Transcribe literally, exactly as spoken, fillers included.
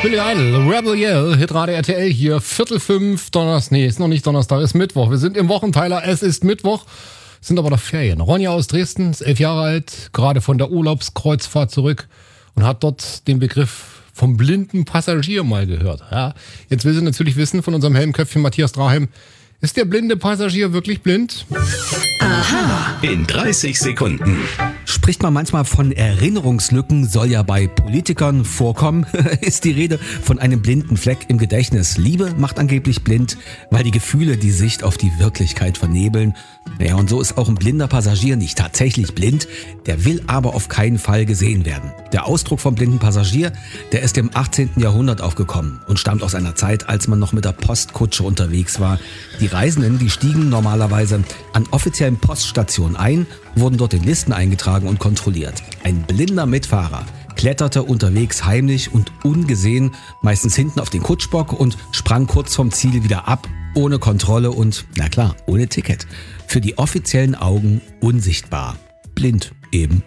Billy Idol, Rebel Yell, Hitradio R T L hier, Viertel fünf, Donnerstag, nee, ist noch nicht Donnerstag, ist Mittwoch. Wir sind im Wochenteiler, es ist Mittwoch, sind aber noch Ferien. Ronja aus Dresden, ist elf Jahre alt, gerade von der Urlaubskreuzfahrt zurück und hat dort den Begriff vom blinden Passagier mal gehört. Ja, jetzt will sie natürlich wissen von unserem Helmköpfchen Matthias Draheim, ist der blinde Passagier wirklich blind? Aha. In dreißig Sekunden. Spricht man manchmal von Erinnerungslücken, soll ja bei Politikern vorkommen, ist die Rede von einem blinden Fleck im Gedächtnis. Liebe macht angeblich blind, weil die Gefühle die Sicht auf die Wirklichkeit vernebeln. Ja, und so ist auch ein blinder Passagier nicht tatsächlich blind, der will aber auf keinen Fall gesehen werden. Der Ausdruck vom blinden Passagier, der ist im achtzehnten Jahrhundert aufgekommen und stammt aus einer Zeit, als man noch mit der Postkutsche unterwegs war. Die Reisenden, die stiegen normalerweise an offiziellen Poststationen ein, wurden dort in Listen eingetragen und kontrolliert. Ein blinder Mitfahrer kletterte unterwegs heimlich und ungesehen, meistens hinten auf den Kutschbock und sprang kurz vom Ziel wieder ab, ohne Kontrolle und, na klar, ohne Ticket. Für die offiziellen Augen unsichtbar. Blind eben.